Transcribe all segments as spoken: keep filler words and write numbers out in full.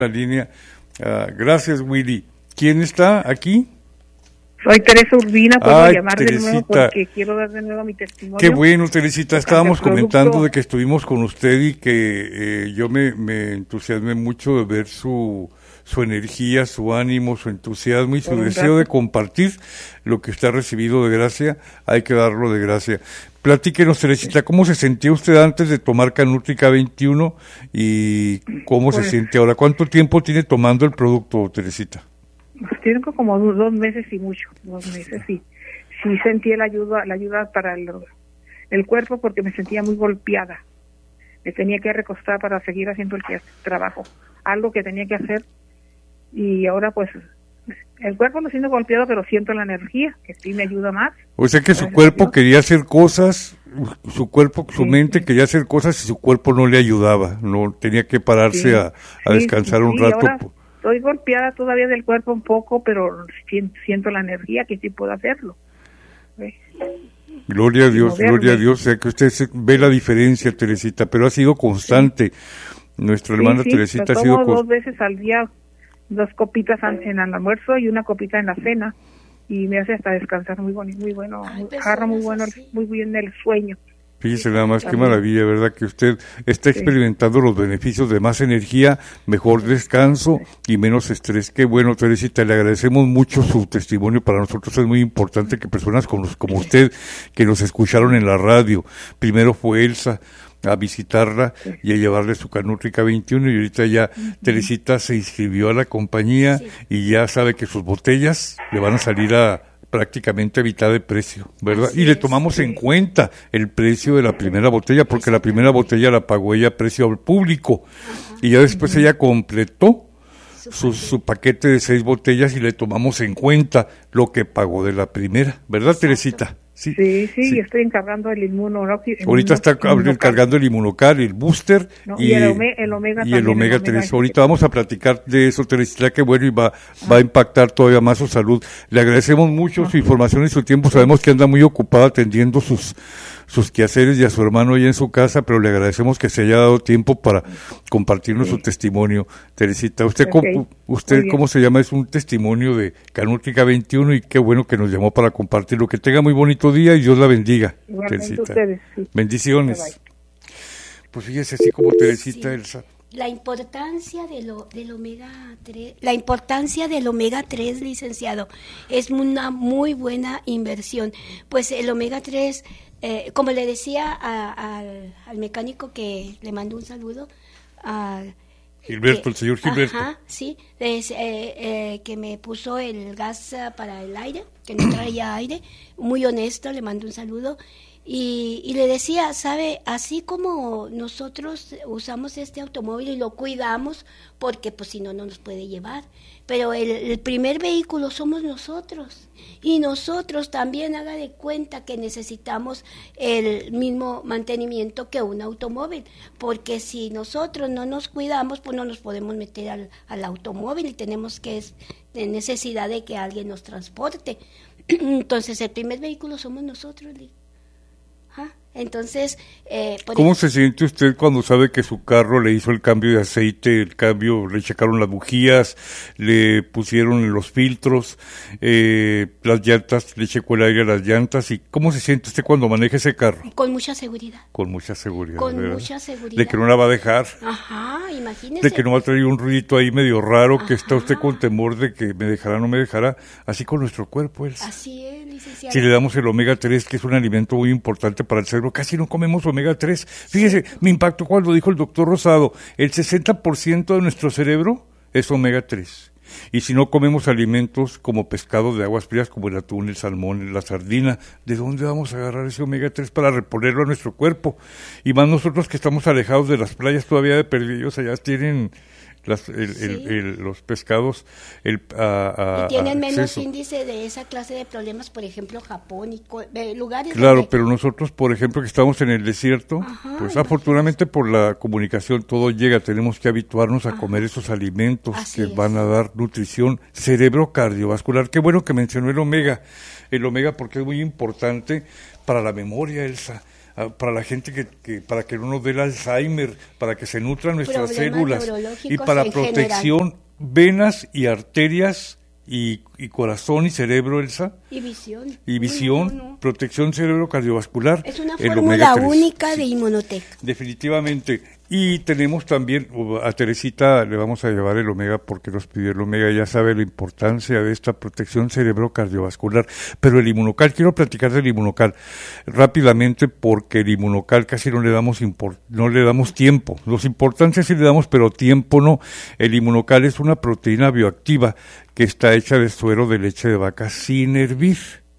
la línea. Uh, gracias, Willy. ¿Quién está aquí? Soy Teresa Urbina, puedo Ay, llamar Teresita. de nuevo porque quiero dar de nuevo mi testimonio. Qué bueno, Teresita. Estábamos comentando producto. de que estuvimos con usted y que eh, yo me, me entusiasmé mucho de ver su, su energía, su ánimo, su entusiasmo y su Por deseo de compartir lo que usted ha recibido de gracia. Hay que darlo de gracia. Platíquenos, Teresita, ¿cómo se sentía usted antes de tomar Canútrica veintiuno y cómo Pues, se siente ahora? ¿Cuánto tiempo tiene tomando el producto, Teresita? Tienen como dos, dos meses y mucho, dos meses y sí sentí la ayuda, la ayuda para el, el cuerpo porque me sentía muy golpeada. Me tenía que recostar para seguir haciendo el trabajo, algo que tenía que hacer y ahora pues el cuerpo no siendo golpeado, pero siento la energía, que sí me ayuda más. O sea que su cuerpo quería hacer cosas, su cuerpo, su sí, mente sí. quería hacer cosas y su cuerpo no le ayudaba, no tenía que pararse Sí, a, a sí, descansar sí, un sí, rato. ahora estoy golpeada todavía del cuerpo un poco, pero siento la energía que sí puedo hacerlo. ¿Sí? Gloria a Dios, moverme. gloria a Dios, o sea que usted se, ve la diferencia, Teresita, pero ha sido constante. Sí. Nuestra hermana sí, sí, Teresita ha tomo sido dos constante. veces al día, dos copitas en el almuerzo y una copita en la cena, y me hace hasta descansar muy bonito, muy bueno, Ay, agarra muy bueno, así. muy bien el sueño. Fíjese nada más, qué También. maravilla, ¿verdad? Que usted está experimentando los beneficios de más energía, mejor descanso y menos estrés. Qué bueno, Teresita, le agradecemos mucho su testimonio. Para nosotros es muy importante que personas como, como usted, que nos escucharon en la radio, primero fue Elsa, a visitarla y a llevarle su Canútrica veintiuno y ahorita ya uh-huh. Teresita se inscribió a la compañía sí. y ya sabe que sus botellas le van a salir a prácticamente a mitad de precio, ¿verdad? Así y le tomamos es, en sí. cuenta el precio de la primera botella, porque la primera botella la pagó ella a precio al público, ajá. y ya después uh-huh. ella completó su, su, su paquete de seis botellas y le tomamos en cuenta lo que pagó de la primera, ¿verdad, Exacto. Teresita? Sí, sí, sí, sí, estoy encargando el inmunocar. Ahorita está encargando el inmunocar, el booster no, y, y el, ome, el omega y el omega tres. Omega Ahorita vamos a platicar de eso, Teresita, que bueno, y va, ah. va a impactar todavía más su salud. Le agradecemos mucho ah. su información y su tiempo. Sabemos que anda muy ocupada atendiendo sus sus quehaceres y a su hermano ahí en su casa, pero le agradecemos que se haya dado tiempo para compartirnos sí. su testimonio. Teresita, ¿usted, okay. cómo, usted cómo se llama? Es un testimonio de Canútrica veintiuno y qué bueno que nos llamó para compartirlo. Que tenga muy bonito día y Dios la bendiga, Teresita. Ustedes, sí. Bendiciones. Bye, bye. Pues fíjese, así como Teresita, sí. Elsa. La importancia de lo, del omega tres, la importancia del omega tres, licenciado, es una muy buena inversión. Pues el omega tres, eh, como le decía a, a, al, al mecánico que le mando un saludo, a Gilberto, que, el señor Gilberto. Ajá, sí, es, eh, eh, que me puso el gas para el aire, que no traía aire, muy honesto, le mando un saludo. Y, y le decía, sabe, así como nosotros usamos este automóvil y lo cuidamos, porque pues si no, no nos puede llevar, pero el, el primer vehículo somos nosotros, y nosotros también haga de cuenta que necesitamos el mismo mantenimiento que un automóvil, porque si nosotros no nos cuidamos, pues no nos podemos meter al, al automóvil y tenemos que es de necesidad de que alguien nos transporte. Entonces el primer vehículo somos nosotros. Ajá. Entonces, eh, ¿cómo se siente usted cuando sabe que su carro le hizo el cambio de aceite, el cambio, le checaron las bujías, le pusieron los filtros, eh, las llantas, le checó el aire a las llantas? ¿Y cómo se siente usted cuando maneja ese carro? Con mucha seguridad. Con mucha seguridad. Con ¿verdad? mucha seguridad. De que no la va a dejar. Ajá, imagínese. De que no va a traer un ruidito ahí medio raro, Ajá. que está usted con temor de que me dejará o no me dejará. Así con nuestro cuerpo es. Así es, licenciado. Si le damos el omega tres, que es un alimento muy importante para el cerebro, casi no comemos omega tres. Fíjese, me impactó cuando dijo el doctor Rosado, el sesenta por ciento de nuestro cerebro es omega tres. Y si no comemos alimentos como pescado de aguas frías, como el atún, el salmón, la sardina, ¿de dónde vamos a agarrar ese omega tres para reponerlo a nuestro cuerpo? Y más nosotros que estamos alejados de las playas todavía de perdidos, allá tienen las, el, sí. el, el, los pescados el, a, a, y tienen a menos exceso. Índice de esa clase de problemas, por ejemplo Japón y eh, lugares claro, donde... pero nosotros, por ejemplo, que estamos en el desierto, Ajá, pues afortunadamente por la comunicación todo llega, tenemos que habituarnos a Ajá. comer esos alimentos Así que es. van a dar nutrición cerebro cardiovascular. Qué bueno que mencionó el omega, el omega porque es muy importante para la memoria, Elsa. para la gente que, que para que no nos dé el Alzheimer, para que se nutran nuestras Problemas células y para en protección, general. Venas y arterias y, y corazón y cerebro, Elsa. Y visión. Y visión, no, no, no. Protección cerebro cardiovascular. Es una fórmula única de Inmunotech. Definitivamente. Y tenemos también, a Teresita le vamos a llevar el Omega porque nos pidió el Omega, ya sabe la importancia de esta protección cerebro-cardiovascular. Pero el Inmunocal, quiero platicar del Inmunocal rápidamente porque el Inmunocal casi no le damos import, no le damos tiempo. Los importantes sí le damos, pero tiempo no. El Inmunocal es una proteína bioactiva que está hecha de suero de leche de vaca sin hervir.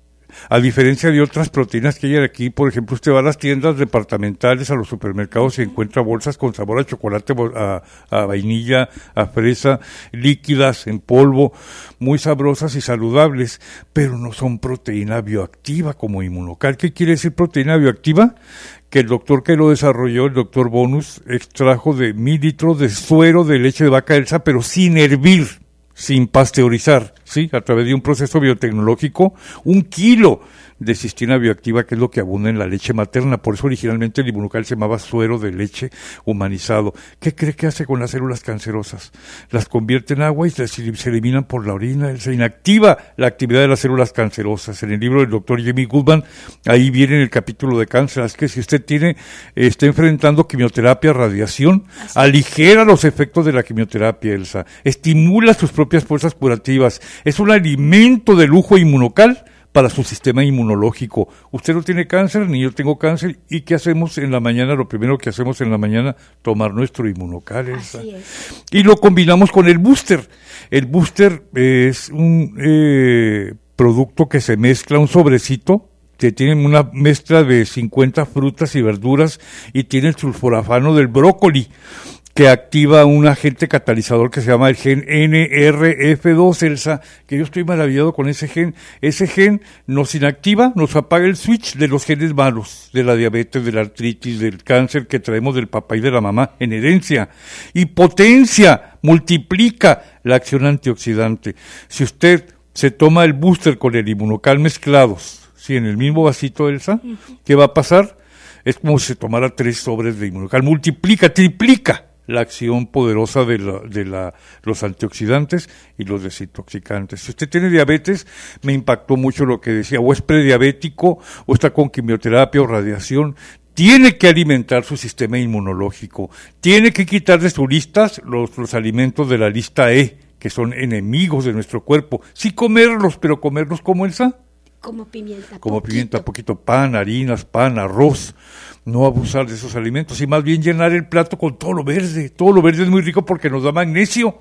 A diferencia de otras proteínas que hay aquí, por ejemplo, usted va a las tiendas departamentales, a los supermercados y encuentra bolsas con sabor a chocolate, a, a vainilla, a fresa, líquidas, en polvo, muy sabrosas y saludables, pero no son proteína bioactiva como Inmunocal. ¿Qué quiere decir proteína bioactiva? Que el doctor que lo desarrolló, el doctor Bonus, extrajo de mil litros de suero de leche de vaca Elsa, pero sin hervir, sin pasteurizar, ¿sí? A través de un proceso biotecnológico, un kilo de cistina bioactiva, que es lo que abunda en la leche materna. Por eso originalmente el Inmunocal se llamaba suero de leche humanizado. ¿Qué cree que hace con las células cancerosas? Las convierte en agua y se, se eliminan por la orina. Se inactiva la actividad de las células cancerosas. En el libro del doctor Jamie Goodman, ahí viene en el capítulo de cáncer. Es que si usted tiene, está enfrentando quimioterapia, radiación, Así. aligera los efectos de la quimioterapia, Elsa. Estimula sus propias fuerzas curativas. Es un alimento de lujo Inmunocal para su sistema inmunológico. Usted no tiene cáncer, ni yo tengo cáncer, ¿y qué hacemos en la mañana? Lo primero que hacemos en la mañana, tomar nuestro Inmunocal, Elsa. Así es. Y lo combinamos con el booster. El booster es un eh, producto que se mezcla, un sobrecito, que tiene una mezcla de cincuenta frutas y verduras, y tiene el sulforafano del brócoli, que activa un agente catalizador que se llama el gen N R F dos, Elsa, que yo estoy maravillado con ese gen. Ese gen nos inactiva, nos apaga el switch de los genes malos, de la diabetes, de la artritis, del cáncer que traemos del papá y de la mamá en herencia, y potencia, multiplica la acción antioxidante. Si usted se toma el booster con el Inmunocal mezclados, ¿sí? En el mismo vasito, Elsa, ¿qué va a pasar? Es como si se tomara tres sobres de Inmunocal, multiplica, triplica la acción poderosa de, la, de la, los antioxidantes y los desintoxicantes. Si usted tiene diabetes, me impactó mucho lo que decía, o es prediabético, o está con quimioterapia o radiación, tiene que alimentar su sistema inmunológico, tiene que quitar de sus listas los, los alimentos de la lista E, que son enemigos de nuestro cuerpo. Sí comerlos, pero comerlos como Elsa. Como pimienta. Como poquito. pimienta, poquito pan, harinas, pan, arroz. No abusar de esos alimentos y más bien llenar el plato con todo lo verde. Todo lo verde es muy rico porque nos da magnesio.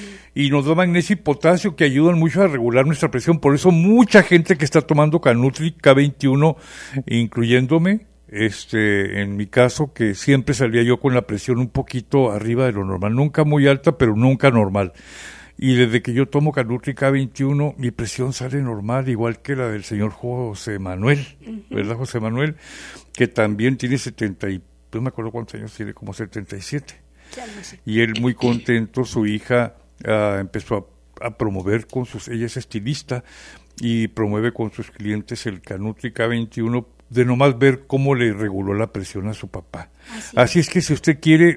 Y nos da magnesio y potasio que ayudan mucho a regular nuestra presión. Por eso mucha gente que está tomando Canutri K veintiuno, incluyéndome, este, en mi caso, que siempre salía yo con la presión un poquito arriba de lo normal. Nunca muy alta, pero nunca normal. Y desde que yo tomo Canutri K veintiuno, mi presión sale normal, igual que la del señor José Manuel, uh-huh. ¿verdad, José Manuel? Que también tiene setenta y, no me acuerdo cuántos años tiene, como setenta y siete. Claro, sí. Y él muy contento, su hija uh, empezó a, a promover con sus, ella es estilista, y promueve con sus clientes el Canutri K veintiuno, de nomás ver cómo le reguló la presión a su papá. Así, Así es que si usted quiere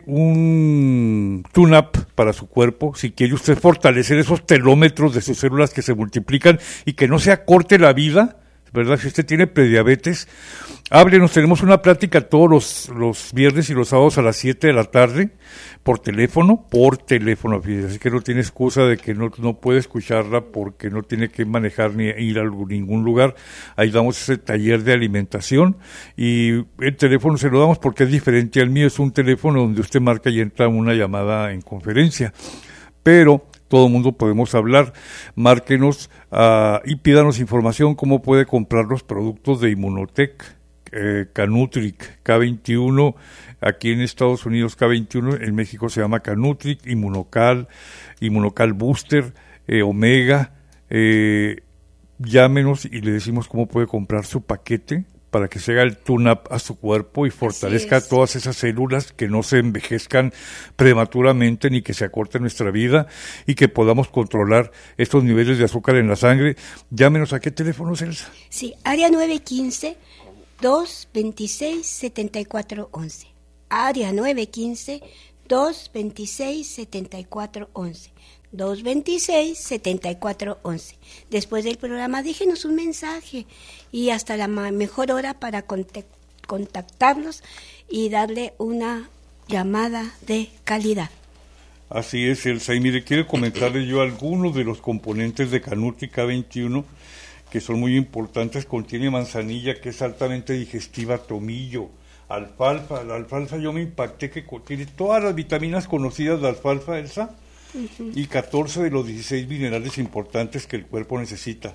un tune-up para su cuerpo, si quiere usted fortalecer esos telómetros de sus células que se multiplican y que no se acorte la vida, ¿verdad? Si usted tiene prediabetes, háblenos, tenemos una plática todos los, los viernes y los sábados a las siete de la tarde, por teléfono, por teléfono, fíjese, así que no tiene excusa de que no, no puede escucharla porque no tiene que manejar ni ir a ningún lugar. Ahí damos ese taller de alimentación y el teléfono se lo damos porque es diferente al mío, es un teléfono donde usted marca y entra una llamada en conferencia, pero todo el mundo podemos hablar. Márquenos uh, y pídanos información cómo puede comprar los productos de Inmunotech, eh, Canutric K veintiuno, aquí en Estados Unidos K veintiuno, en México se llama Canutric, Inmunocal, Inmunocal Booster, eh, Omega. Eh, llámenos y le decimos cómo puede comprar su paquete para que se haga el tune-up a su cuerpo y fortalezca todas esas células, que no se envejezcan prematuramente ni que se acorte nuestra vida y que podamos controlar estos niveles de azúcar en la sangre. Llámenos. ¿A qué teléfono, Elsa? Sí, área nueve uno cinco, dos veintiséis, setenta y cuatro once. Área nueve quince, dos veintiséis, setenta y cuatro once. dos veintiséis, setenta y cuatro once. Después del programa déjenos un mensaje y hasta la mejor hora para contactarlos y darle una llamada de calidad. Así es, Elsa. Y mire, quiero comentarles yo algunos de los componentes de Canutri K veintiuno que son muy importantes. Contiene manzanilla, que es altamente digestiva, tomillo, alfalfa. La alfalfa yo me impacté que contiene todas las vitaminas conocidas de alfalfa, Elsa, uh-huh. y catorce de los dieciséis minerales importantes que el cuerpo necesita.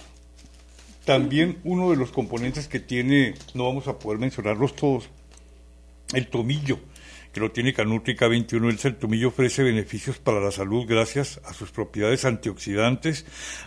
También uh-huh. uno de los componentes que tiene, no vamos a poder mencionarlos todos, el tomillo, que lo tiene Canutri K veintiuno. El tomillo ofrece beneficios para la salud gracias a sus propiedades antioxidantes,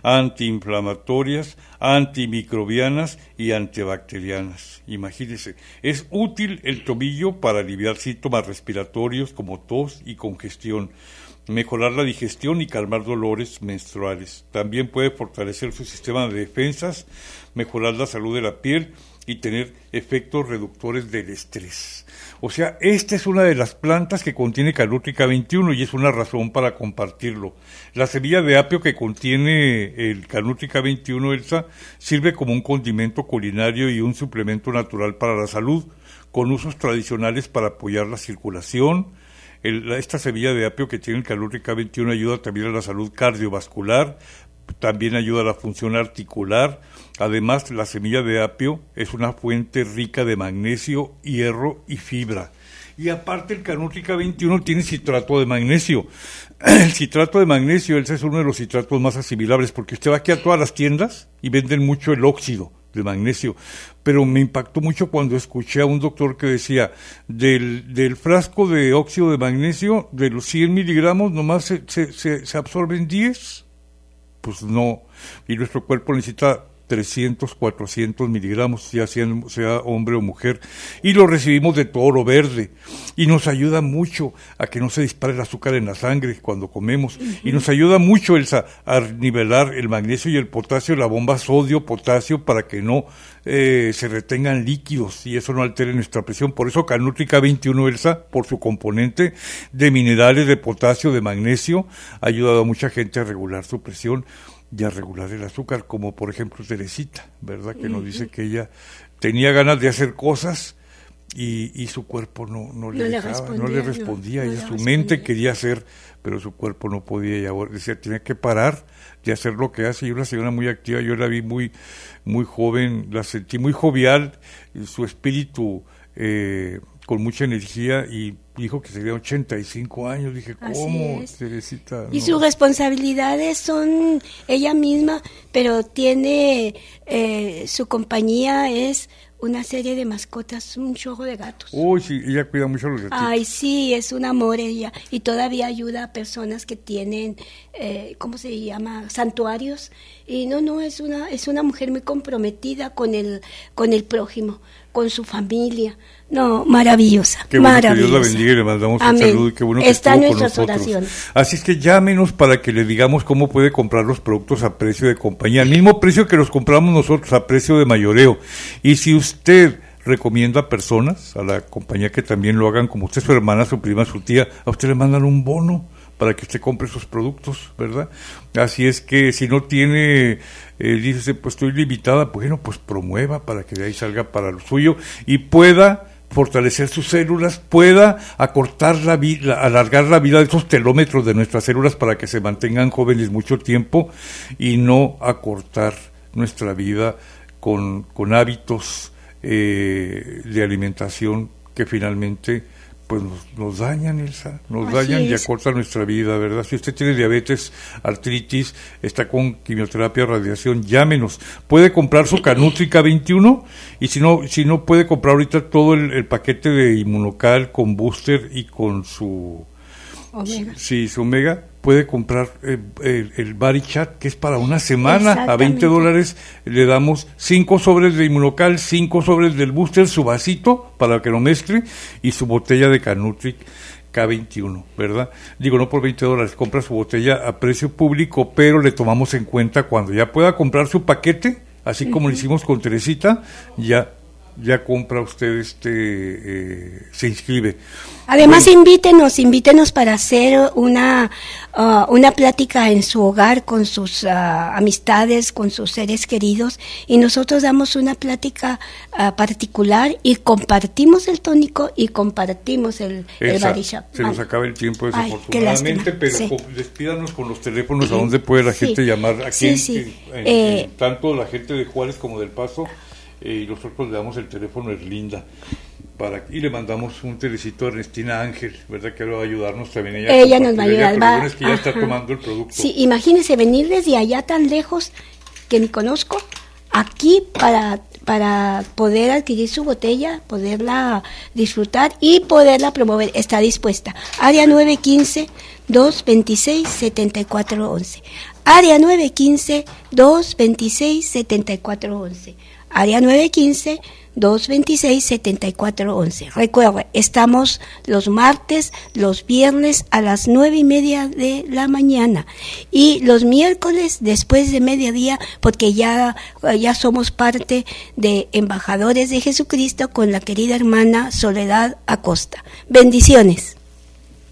antiinflamatorias, antimicrobianas y antibacterianas. Imagínense, es útil el tomillo para aliviar síntomas respiratorios como tos y congestión, mejorar la digestión y calmar dolores menstruales. También puede fortalecer su sistema de defensas, mejorar la salud de la piel y tener efectos reductores del estrés. O sea, esta es una de las plantas que contiene Canutri K veintiuno y es una razón para compartirlo. La semilla de apio que contiene el Canutri K veintiuno, Elsa, sirve como un condimento culinario y un suplemento natural para la salud, con usos tradicionales para apoyar la circulación. El, esta semilla de apio que tiene el Canutri K veintiuno ayuda también a la salud cardiovascular, también ayuda a la función articular. Además, la semilla de apio es una fuente rica de magnesio, hierro y fibra. Y aparte el Canutri K veintiuno tiene citrato de magnesio. El citrato de magnesio, ese es uno de los citratos más asimilables, porque usted va aquí a todas las tiendas y venden mucho el óxido de magnesio. Pero me impactó mucho cuando escuché a un doctor que decía, del, del frasco de óxido de magnesio, de los cien miligramos, nomás se, se, se, se absorben diez. Pues no, y nuestro cuerpo necesita trescientos, cuatrocientos miligramos, ya sea, sea hombre o mujer, y lo recibimos de toro verde, y nos ayuda mucho a que no se dispare el azúcar en la sangre cuando comemos, uh-huh. y nos ayuda mucho, Elsa, a nivelar el magnesio y el potasio, la bomba sodio-potasio, para que no eh, se retengan líquidos, y eso no altere nuestra presión. Por eso Canutri K veintiuno, Elsa, por su componente de minerales, de potasio, de magnesio, ha ayudado a mucha gente a regular su presión y a regular el azúcar, como por ejemplo Teresita, ¿verdad? Que nos dice que ella tenía ganas de hacer cosas y, y su cuerpo no, no, le, no, dejaba, le no le respondía, no, no ella, su respondía. Mente quería hacer, pero su cuerpo no podía, y ahora decía, tenía que parar de hacer lo que hace. Y una señora muy activa, yo la vi muy, muy joven, la sentí muy jovial, su espíritu eh, con mucha energía, y dijo que tenía ochenta y cinco años. Dije, ¿cómo, Teresita? Y no. sus responsabilidades son ella misma, pero tiene, eh, su compañía es una serie de mascotas, un chorro de gatos. Uy, sí, ella cuida mucho a los gatitos. Ay, sí, es un amor ella, y todavía ayuda a personas que tienen, eh, ¿cómo se llama?, santuarios, y no, no, es una, es una mujer muy comprometida con el, con el prójimo, con su familia. No, maravillosa, qué bueno, maravillosa. Que Dios la bendiga y le mandamos Amén. Un saludo, y qué bueno que está estuvo en con nuestras nosotros. Oraciones. Así es que llámenos para que le digamos cómo puede comprar los productos a precio de compañía, al mismo precio que los compramos nosotros, a precio de mayoreo. Y si usted recomienda a personas, a la compañía, que también lo hagan, como usted, su hermana, su prima, su tía, a usted le mandan un bono para que usted compre sus productos, ¿verdad? Así es que si no tiene, eh, dice, pues estoy limitada, bueno, pues promueva para que de ahí salga para lo suyo y pueda fortalecer sus células, pueda acortar la vida, alargar la vida de esos telómetros de nuestras células para que se mantengan jóvenes mucho tiempo, y no acortar nuestra vida con, con hábitos eh, de alimentación que finalmente pues nos, nos dañan, Elsa, nos Así dañan es. Y acortan nuestra vida, ¿verdad? Si usted tiene diabetes, artritis, está con quimioterapia, radiación, llámenos. Puede comprar su Canutri K veintiuno, y si no, si no puede comprar ahorita todo el, el paquete de Inmunocal con booster y con su Omega. Sí, su Omega, puede comprar eh, el, el Barichat, que es para una semana, a veinte dólares, le damos cinco sobres de Inmunocal, cinco sobres del booster, su vasito para que lo mezcle, y su botella de Canutri K veintiuno, ¿verdad? Digo, no por veinte dólares, compra su botella a precio público, pero le tomamos en cuenta cuando ya pueda comprar su paquete, así como uh-huh. lo hicimos con Teresita, ya ya compra usted, este eh, se inscribe. Además, bueno, invítenos, invítenos para hacer una uh, una plática en su hogar con sus uh, amistades, con sus seres queridos, y nosotros damos una plática uh, particular y compartimos el tónico y compartimos el, el body shop. Se nos acaba el tiempo desafortunadamente, Ay, pero sí. con, despídanos con los teléfonos a dónde puede la sí. gente llamar, aquí sí, en, sí. en, en, eh, en, tanto la gente de Juárez como del Paso, eh, y nosotros le damos el teléfono a Erlinda. Para, y le mandamos un telecito a Ernestina Ángel, ¿verdad? Que va a ayudarnos también. Ella, ella nos va a ayudar. Va, es que ya está tomando el producto. Sí, imagínese venir desde allá tan lejos, que ni conozco, aquí para, para poder adquirir su botella, poderla disfrutar y poderla promover. Está dispuesta. Área nueve uno cinco, dos dos seis, siete cuatro uno uno. Área nueve uno cinco, dos dos seis, siete cuatro uno uno. Área nueve uno cinco, dos dos seis, siete cuatro uno uno. Recuerda, estamos los martes, los viernes a las nueve y media de la mañana y los miércoles después de mediodía, porque ya, ya somos parte de Embajadores de Jesucristo con la querida hermana Soledad Acosta. Bendiciones.